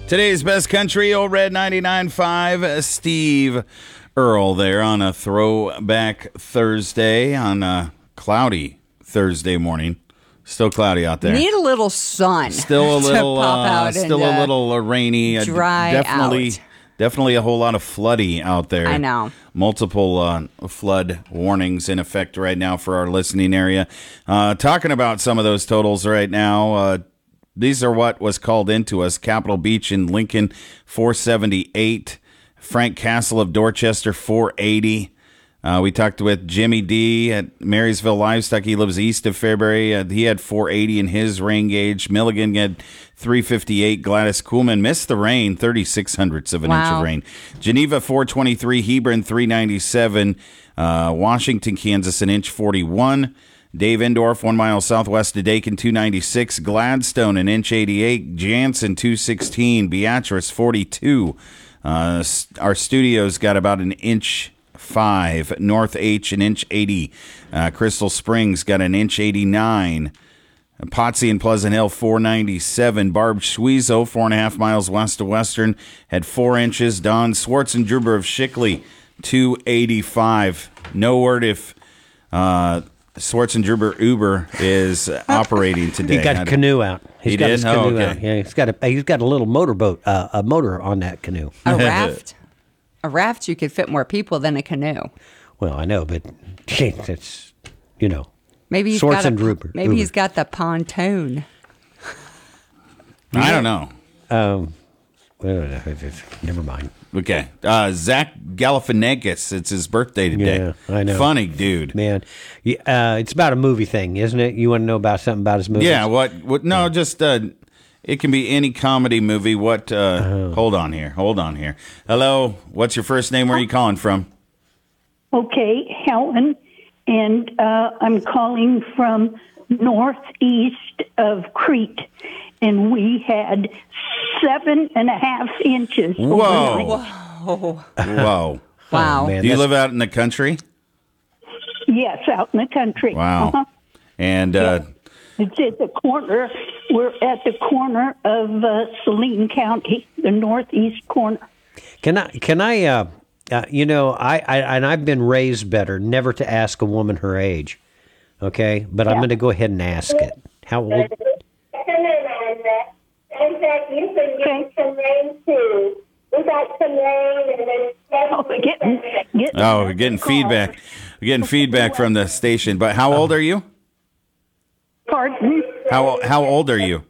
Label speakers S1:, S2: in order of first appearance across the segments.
S1: Today's best country, Old Red 99.5, Steve Earle there on a throwback Thursday, on a cloudy Thursday morning. Still cloudy out there.
S2: Need a little sun.
S1: Still a little, rainy.
S2: Dry out.
S1: Definitely a whole lot of floody out there.
S2: I know.
S1: Multiple flood warnings in effect right now for our listening area. Talking about some of those totals right now. These are what was called into us. Capitol Beach in Lincoln, 478. Frank Castle of Dorchester, 480. We talked with Jimmy D at Marysville Livestock. He lives east of Fairbury. He had 480 in his rain gauge. Milligan had 358. Gladys Kuhlman missed the rain, 3600ths of an inch of rain. Geneva, 423. Hebron, 397. Washington, Kansas, an inch, 41. Dave Endorf, 1 mile southwest of Dakin, 296. Gladstone, an inch, 88. Jansen, 216. Beatrice, 42. Our studio's got about an inch 5. North H, an inch 80. Crystal Springs got an inch 89. Potsy and Pleasant Hill, 497. Barb Schweezo, 4.5 miles west of Western, had 4 inches. Don Schwartzendruber of Shickley, 285. No word if Schwartzendruber Uber is operating today.
S3: He got a canoe out.
S1: He
S3: got
S1: did?
S3: his canoe
S1: okay.
S3: out. Yeah, he's got a little motorboat, a motor on that canoe.
S2: A raft. A raft, you could fit more people than a canoe.
S3: Well, I know, but it's,
S2: Maybe he's he's got the pontoon.
S1: I don't know.
S3: Never mind.
S1: Okay. Zach Galifianakis, it's his birthday today.
S3: Yeah, I know.
S1: Funny dude.
S3: Man, it's about a movie thing, isn't it? You want to know about something about his movies?
S1: Yeah, what no, just it can be any comedy movie. What hold on here. Hello, what's your first name? Where are you calling from?
S4: Okay, Helen, and I'm calling from northeast of Crete, and we had 7.5 inches.
S1: Whoa.
S2: Whoa.
S1: Wow.
S3: Oh, man,
S1: Do you live out in the country?
S4: Yes, out in the country.
S1: Wow.
S4: Uh-huh.
S1: And
S4: It's at the corner. We're at the corner of Saline County, the northeast corner.
S3: Can I? I've been raised better, never to ask a woman her age. Okay, but I'm going to go ahead and ask it. How old?
S5: In fact, you can get some rain too. We got some rain and
S1: we're getting feedback. We're getting feedback from the station. But how old are you?
S4: Pardon?
S1: How old are you?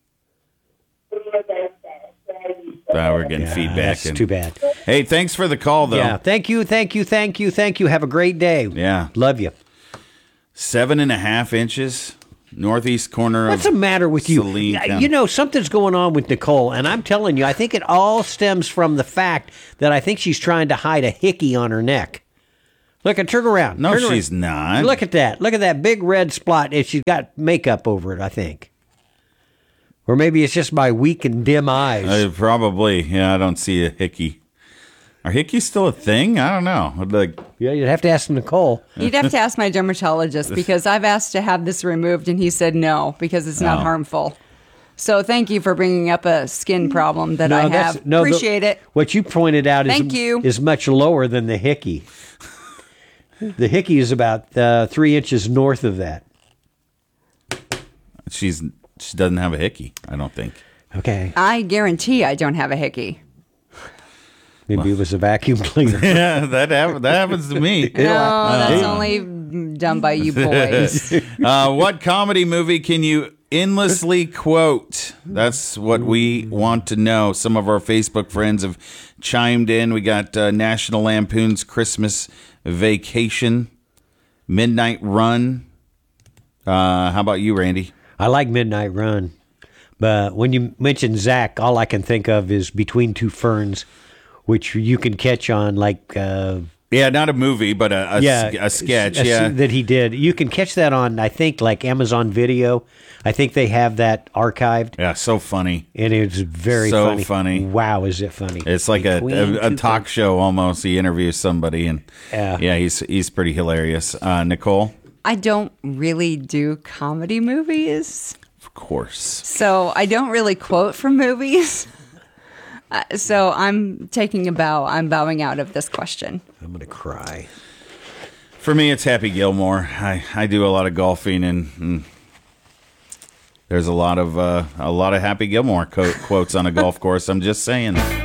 S1: We're getting feedback.
S3: That's too bad.
S1: Hey, thanks for the call, though.
S3: Yeah, thank you. Have a great day.
S1: Yeah.
S3: Love you.
S1: 7.5 inches, northeast corner
S3: What's
S1: of
S3: the matter with you?
S1: Saline County.
S3: Something's going on with Nicole, and I'm telling you, I think it all stems from the fact that I think she's trying to hide a hickey on her neck. Look, turn around.
S1: No,
S3: Turn around.
S1: she's not.
S3: Look at that. Look at that big red spot. She's got makeup over it, I think. Or maybe it's just my weak and dim eyes.
S1: Probably. Yeah, I don't see a hickey. Are hickeys still a thing? I don't know.
S3: Yeah, you'd have to ask Nicole.
S2: You'd have to ask my dermatologist because I've asked to have this removed and he said no because it's not harmful. So thank you for bringing up a skin problem that I have. Appreciate it.
S3: What you pointed out is much lower than the hickey. The hickey is about 3 inches north of that.
S1: She doesn't have a hickey, I don't think.
S3: Okay.
S2: I guarantee I don't have a hickey.
S3: Maybe it was a vacuum cleaner.
S1: Yeah, that happens to me.
S2: No, that's only done by you boys.
S1: What comedy movie can you endlessly quote? That's what we want to know. Some of our Facebook friends have chimed in. We got National Lampoon's Christmas Vacation, Midnight Run. How about you, Randy?
S3: I like Midnight Run. But when you mention Zach, all I can think of is Between Two Ferns, which you can catch on
S1: not a movie, but a sketch.
S3: That he did. You can catch that on, I think, like Amazon Video. I think they have that archived.
S1: Yeah, so funny.
S3: And it's very
S1: so funny.
S3: Wow, is it funny?
S1: It's like a talk show almost. He interviews somebody, and he's pretty hilarious. Nicole?
S2: I don't really do comedy movies.
S1: Of course.
S2: So I don't really quote from movies. So I'm taking a bow. I'm bowing out of this question.
S3: I'm going to cry.
S1: For me, it's Happy Gilmore. I do a lot of golfing, and there's a lot of Happy Gilmore quotes on a golf course. I'm just saying.